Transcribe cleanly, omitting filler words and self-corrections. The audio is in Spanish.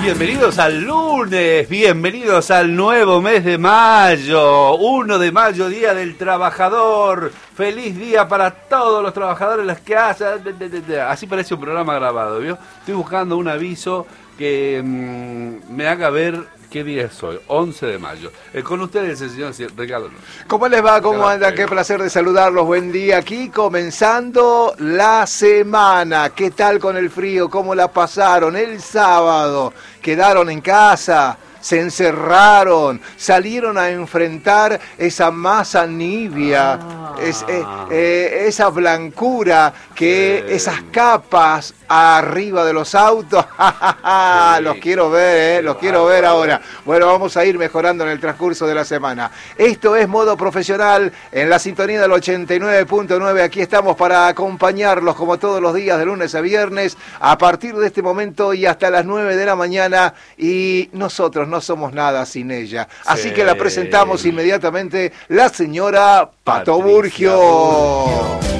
Bienvenidos al lunes, bienvenidos al nuevo mes de mayo, 1 de mayo, Día del Trabajador. Feliz día para todos los trabajadores, las que hacen... Así parece un programa grabado, ¿vio? Estoy buscando un aviso que me haga ver qué día es hoy, 11 de mayo. Con ustedes el señor Ricardo. ¿Cómo les va? ¿Cómo andan? Qué placer de saludarlos. Buen día aquí, comenzando la semana. ¿Qué tal con el frío? ¿Cómo la pasaron? El sábado, ¿quedaron en casa? Se encerraron, salieron a enfrentar esa masa nibia, esa blancura, esas capas arriba de los autos. Los quiero ver, los quiero ver ahora. Bueno, vamos a ir mejorando en el transcurso de la semana. Esto es Modo Profesional en la sintonía del 89.9. Aquí estamos para acompañarlos como todos los días de lunes a viernes a partir de este momento y hasta las 9 de la mañana, y nosotros no somos nada sin ella. Así que la presentamos inmediatamente, la señora Pato Burgio.